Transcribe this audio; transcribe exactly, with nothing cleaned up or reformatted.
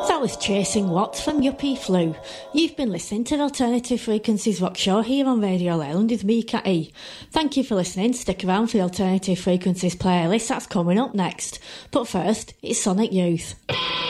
That was Chasing Watts from Yuppie Flu. You've been listening to the Alternative Frequencies Rock Show here on Radio Leyland with me, Cat E. Thank you for listening. Stick around for the Alternative Frequencies playlist that's coming up next. But first, it's Sonic Youth.